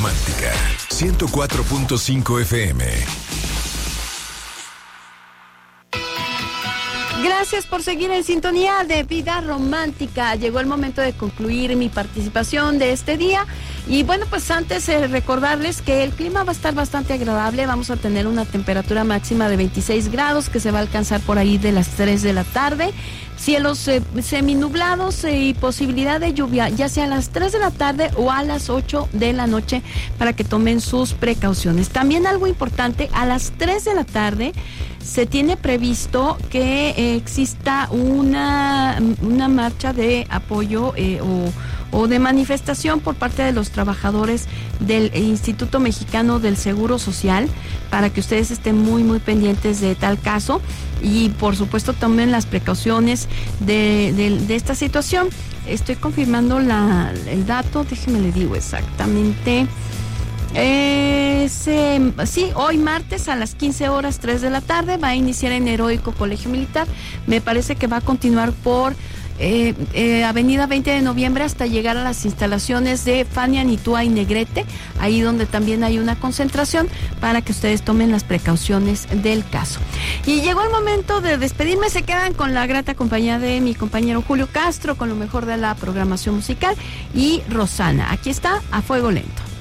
Romántica 104.5 FM. Gracias por seguir en sintonía de Vida Romántica. Llegó el momento de concluir mi participación de este día. Y bueno, pues antes recordarles que el clima va a estar bastante agradable. Vamos a tener una temperatura máxima de 26 grados que se va a alcanzar por ahí de las 3 de la tarde. Cielos seminublados y posibilidad de lluvia, ya sea a las 3 de la tarde o a las 8 de la noche, para que tomen sus precauciones. También algo importante, a las 3 de la tarde se tiene previsto que exista una marcha de apoyo o de manifestación por parte de los trabajadores del Instituto Mexicano del Seguro Social, para que ustedes estén muy, muy pendientes de tal caso y por supuesto tomen las precauciones de esta situación. Estoy confirmando el dato, déjeme le digo exactamente. Sí, hoy martes a las 15 horas 3 de la tarde va a iniciar en Heroico Colegio Militar. Me parece que va a continuar por Avenida 20 de Noviembre hasta llegar a las instalaciones de Fania, Nitua y Negrete, ahí donde también hay una concentración, para que ustedes tomen las precauciones del caso. Y llegó el momento de despedirme. Se quedan con la grata compañía de mi compañero Julio Castro, con lo mejor de la programación musical, y Rosana. Aquí está, A Fuego Lento.